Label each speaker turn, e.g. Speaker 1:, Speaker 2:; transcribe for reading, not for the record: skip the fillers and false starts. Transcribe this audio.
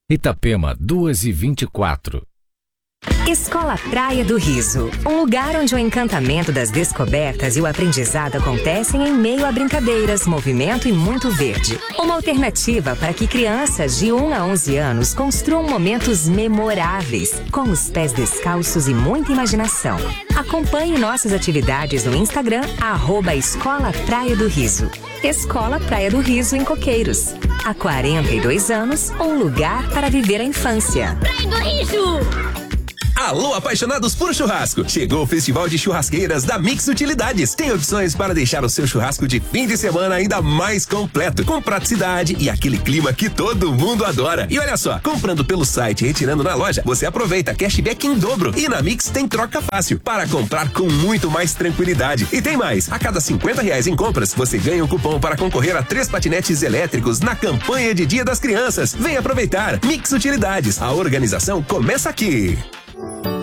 Speaker 1: Itapema, 2h24.
Speaker 2: Escola Praia do Riso, um lugar onde o encantamento das descobertas e o aprendizado acontecem em meio a brincadeiras, movimento e muito verde. Uma alternativa para que crianças de 1 a 11 anos construam momentos memoráveis, com os pés descalços e muita imaginação. Acompanhe nossas atividades no Instagram, @Escola Praia do Riso. Escola Praia do Riso em Coqueiros. Há 42 anos, um lugar para viver a infância.
Speaker 3: Praia do Riso!
Speaker 4: Alô, apaixonados por churrasco! Chegou o Festival de Churrasqueiras da Mix Utilidades. Tem opções para deixar o seu churrasco de fim de semana ainda mais completo, com praticidade e aquele clima que todo mundo adora. E olha só, comprando pelo site e retirando na loja, você aproveita cashback em dobro. E na Mix tem troca fácil, para comprar com muito mais tranquilidade. E tem mais, a cada R$50 em compras, você ganha um cupom para concorrer a 3 patinetes elétricos na campanha de Dia das Crianças. Vem aproveitar! Mix Utilidades, a organização começa aqui.